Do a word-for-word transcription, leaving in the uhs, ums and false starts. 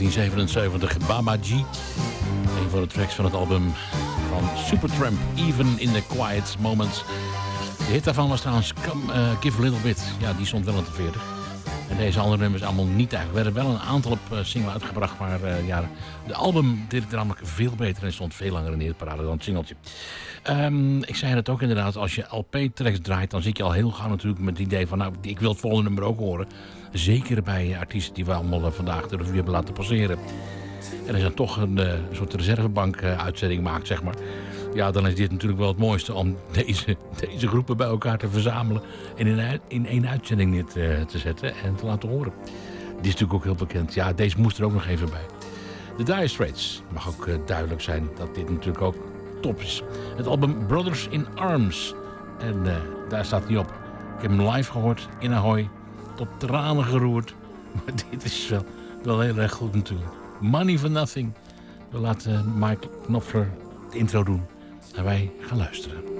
negentien zevenenzeventig, Baba G. Een van de tracks van het album van Supertramp, Even in the Quiet Moments. De hit daarvan was trouwens Come uh, Give a Little Bit. Ja, die stond wel in de veertig. En deze andere nummers allemaal niet eigenlijk. Er werden wel een aantal op uh, single uitgebracht, maar uh, ja, de album deed het er namelijk veel beter en stond veel langer in de hitparade dan het singeltje. Um, ik zei het ook inderdaad, als je L P-tracks draait, dan zit je al heel gauw natuurlijk met het idee van, nou, ik wil het volgende nummer ook horen. Zeker bij artiesten die we allemaal uh, vandaag de revue hebben laten passeren. En als je dan toch een uh, soort reservebank-uitzending uh, maakt, zeg maar. Ja, dan is dit natuurlijk wel het mooiste om deze, deze groepen bij elkaar te verzamelen en in, in één uitzending neer te, te zetten en te laten horen. Die is natuurlijk ook heel bekend. Ja, deze moest er ook nog even bij. De Dire Straits. Mag ook uh, duidelijk zijn dat dit natuurlijk ook top is. Het album Brothers in Arms. En uh, daar staat hij op. Ik heb hem live gehoord in Ahoy. Tot tranen geroerd. Maar dit is wel, wel heel erg goed natuurlijk. Money for Nothing. We laten Mike Knopfler de intro doen. En wij gaan luisteren.